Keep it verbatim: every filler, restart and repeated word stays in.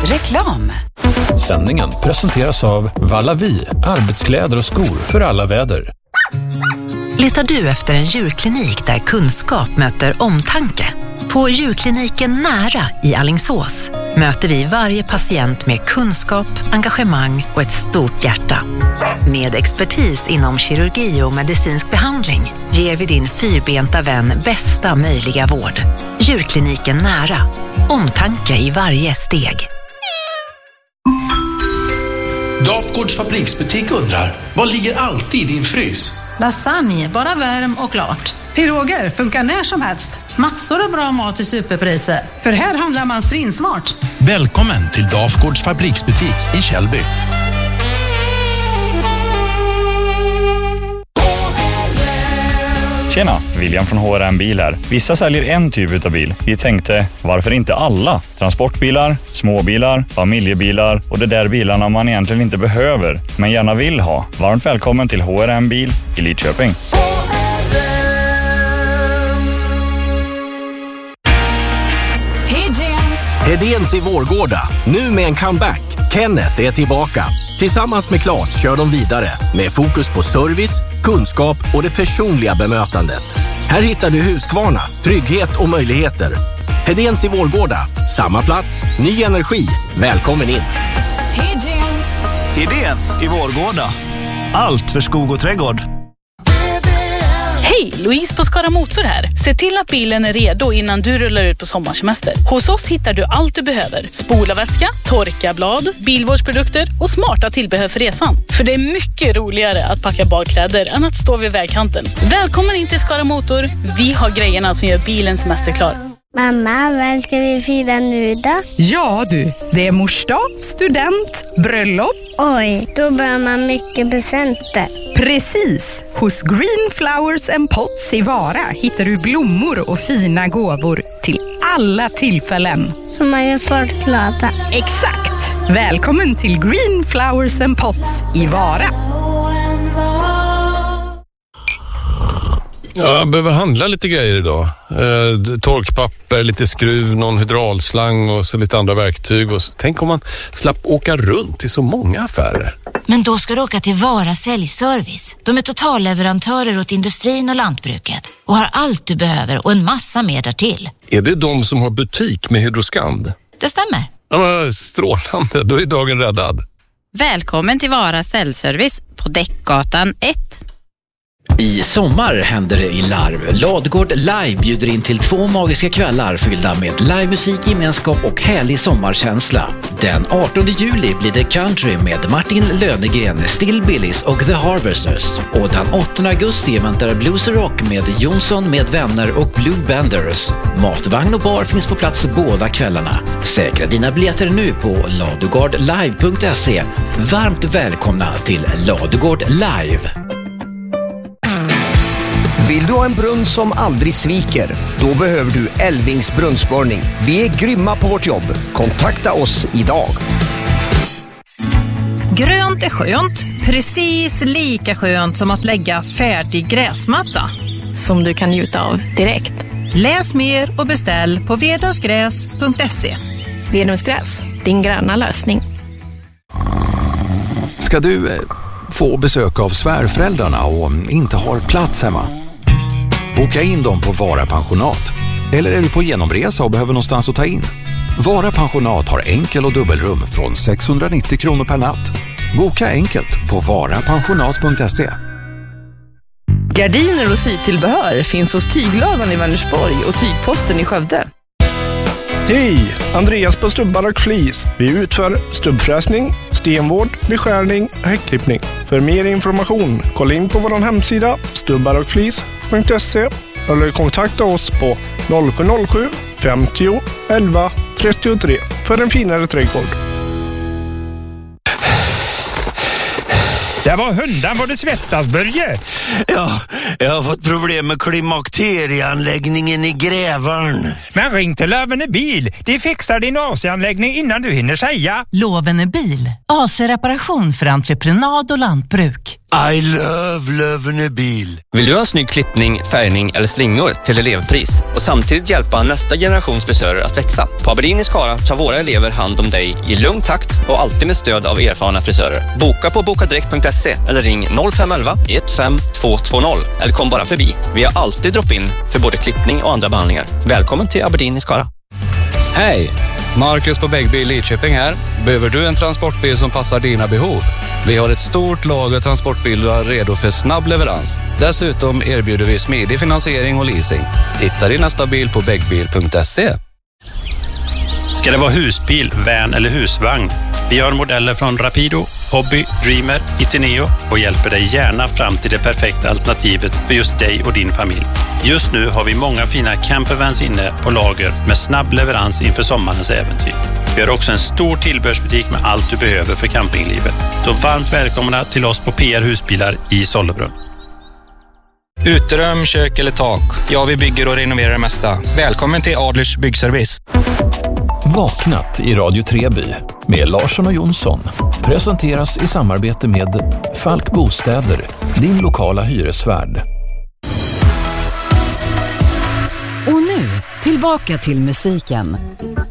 Reklam. Sändningen presenteras av Vallavi, arbetskläder och skor för alla väder. Letar du efter en djurklinik där kunskap möter omtanke? På djurkliniken Nära i Alingsås möter vi varje patient med kunskap, engagemang och ett stort hjärta. Med expertis inom kirurgi och medicinsk behandling ger vi din fyrbenta vän bästa möjliga vård. Djurkliniken Nära. Omtanke i varje steg. Dafgårds fabriksbutik undrar, vad ligger alltid i din frys? Lasagne, bara värm och klart. Piroger funkar när som helst. Massor av bra mat i superpriser. För här handlar man svinsmart. Välkommen till Dafgårds fabriksbutik i Källby. Tjena, William från H R M Bil här. Vissa säljer en typ av bil. Vi tänkte, varför inte alla? Transportbilar, småbilar, familjebilar och de där bilarna man egentligen inte behöver, men gärna vill ha. Varmt välkommen till H R M Bil i Lidköping. Hedéns i Vårgårda, nu med en comeback. Kenneth är tillbaka. Tillsammans med Claes kör de vidare med fokus på service, kunskap och det personliga bemötandet. Här hittar du Husqvarna, trygghet och möjligheter. Hedéns i Vårgårda, samma plats, ny energi. Välkommen in. Hedéns. Hedéns i Vårgårda. Allt för skog och trädgård. Hej, Louise på Skara Motor här. Se till att bilen är redo innan du rullar ut på sommarsemester. Hos oss hittar du allt du behöver. Spolarvätska, torkarblad, bilvårdsprodukter och smarta tillbehör för resan. För det är mycket roligare att packa badkläder än att stå vid vägkanten. Välkommen in till Skara Motor. Vi har grejerna som gör bilen semesterklar. Mamma, vad ska vi fira nu då? Ja du, det är morsdag, student, bröllop. Oj, då bör man mycket presenter. Precis! Hos Green Flowers and Pots i Vara hittar du blommor och fina gåvor till alla tillfällen. Så man gör folk glada. Exakt! Välkommen till Green Flowers and Pots i Vara. Ja, jag behöver handla lite grejer idag. Eh, torkpapper, lite skruv, någon hydraulslang och så lite andra verktyg. Och så. Tänk om man slapp åka runt till så många affärer. Men då ska du åka till Vara Säljservice. De är totalleverantörer åt industrin och lantbruket och har allt du behöver och en massa mer därtill. Är det de som har butik med Hydroskand? Det stämmer. Ja, men strålande, då är dagen räddad. Välkommen till Vara Säljservice på Däckgatan ett. I sommar händer det i Larv. Ladugård Live bjuder in till två magiska kvällar fyllda med livemusik, gemenskap och härlig sommarkänsla. Den artonde juli blir det country med Martin Lönegren, Still Billys och The Harvesters. Och den åttonde augusti väntar blues och rock med Jonsson med vänner och Blue Benders. Matvagn och bar finns på plats båda kvällarna. Säkra dina biljetter nu på ladugårdlive punkt se. Varmt välkomna till Ladugård Live. Vill du ha en brunn som aldrig sviker? Då behöver du Elvings brunnsborrning. Vi är grymma på vårt jobb. Kontakta oss idag. Grönt är skönt. Precis lika skönt som att lägga färdig gräsmatta. Som du kan njuta av direkt. Läs mer och beställ på vedungsgräs punkt se. Vedungsgräs, din gröna lösning. Ska du eh, få besök av svärföräldrarna och inte har plats hemma? Boka in dem på Vara Pensionat. Eller är du på genomresa och behöver någonstans att ta in? Vara Pensionat har enkel- och dubbelrum från sexhundranittio kronor per natt. Boka enkelt på vara pensionat punkt se. Gardiner och sytillbehör finns hos Tygladan i Vänersborg och Tygposten i Skövde. Hej! Andreas på Stubbar och Flis. Vi utför stubbfräsning, stenvård, beskärning och häckklippning. För mer information, kolla in på vår hemsida stubbar och flis punkt se eller kontakta oss på noll sju noll sju femtio elva trettiotre för en finare trädgård. Det var hundan var det svettas, Börje. Ja, jag har fått problem med klimakterieanläggningen i Grävarn. Men ring till Lövene Bil. De fixar din A C-anläggning innan du hinner säga. Lövene Bil. A C-reparation för entreprenad och lantbruk. I love Lövene bil. Vill du ha en snygg klippning, färgning eller slingor till elevpris och samtidigt hjälpa nästa generations frisörer att växa? På Aberdeen i Skara tar våra elever hand om dig i lugn takt och alltid med stöd av erfarna frisörer. Boka på bokadirekt punkt se eller ring noll fem ett ett ett fem två två noll eller kom bara förbi. Vi har alltid drop-in för både klippning och andra behandlingar. Välkommen till Aberdeen i Skara. Hej! Marcus på Bäggby Lidköping här. Behöver du en transportbil som passar dina behov? Vi har ett stort lager transportbilar redo för snabb leverans. Dessutom erbjuder vi smidig finansiering och leasing. Hitta din nästa bil på bäggbil punkt se. Ska det vara husbil, van eller husvagn? Vi har modeller från Rapido, Hobby, Dreamer, Itineo och hjälper dig gärna fram till det perfekta alternativet för just dig och din familj. Just nu har vi många fina campervans inne på lager med snabb leverans inför sommarens äventyr. Vi har också en stor tillbehörsbutik med allt du behöver för campinglivet. Så varmt välkomna till oss på P R Husbilar i Sollebrunn. Uterum, kök eller tak. Ja, vi bygger och renoverar det mesta. Välkommen till Adlers Byggservice. Vaknat i Radio Treby med Larsson och Jonsson presenteras i samarbete med Falk Bostäder, din lokala hyresvärd. Och nu, tillbaka till musiken.